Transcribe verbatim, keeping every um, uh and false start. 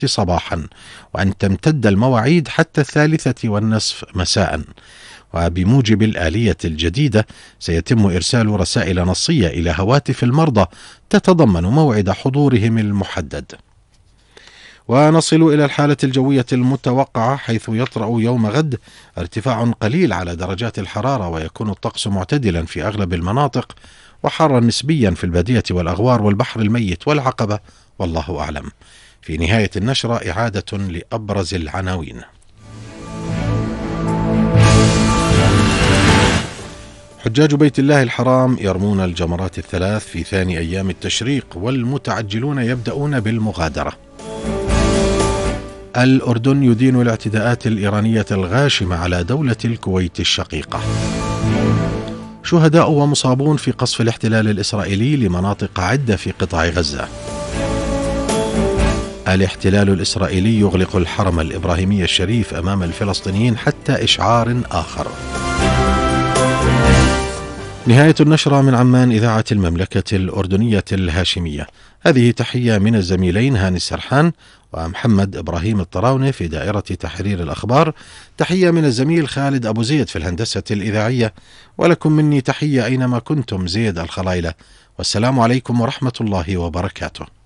صباحا، وأن تمتد المواعيد حتى الثالثة والنصف مساء. وبموجب الآلية الجديدة سيتم إرسال رسائل نصية إلى هواتف المرضى تتضمن موعد حضورهم المحدد. ونصل إلى الحالة الجوية المتوقعة، حيث يطرأ يوم غد ارتفاع قليل على درجات الحرارة، ويكون الطقس معتدلا في أغلب المناطق، وحارا نسبيا في البادية والأغوار والبحر الميت والعقبة، والله أعلم. في نهاية النشرة إعادة لأبرز العناوين. حجاج بيت الله الحرام يرمون الجمرات الثلاث في ثاني أيام التشريق، والمتعجلون يبدأون بالمغادرة. الأردن يدين الاعتداءات الإيرانية الغاشمة على دولة الكويت الشقيقة. شهداء ومصابون في قصف الاحتلال الإسرائيلي لمناطق عدة في قطاع غزة. الاحتلال الإسرائيلي يغلق الحرم الإبراهيمي الشريف أمام الفلسطينيين حتى إشعار آخر. نهاية النشرة من عمان، إذاعة المملكة الأردنية الهاشمية. هذه تحية من الزميلين هاني السرحان ومحمد إبراهيم الطراونة في دائرة تحرير الأخبار. تحية من الزميل خالد أبو زيد في الهندسة الإذاعية، ولكم مني تحية أينما كنتم، زيد الخلايلة، والسلام عليكم ورحمة الله وبركاته.